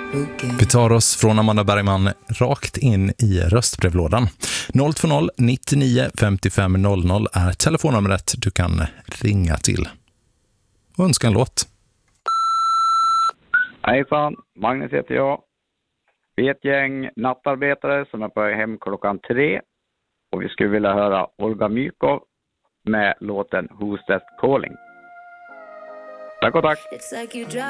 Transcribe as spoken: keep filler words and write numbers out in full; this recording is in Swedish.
Vi tar oss från Amanda Bergman rakt in i röstbrevlådan. noll två noll nittionio femtiofem noll noll är telefonnumret du kan ringa till. Och önska en låt. Hejsan, Magnus heter jag. Vi är ett gäng nattarbetare som är på hem klockan tre. Och vi skulle vilja höra Olga Mykov med låten Who's That Calling. Tack och tack!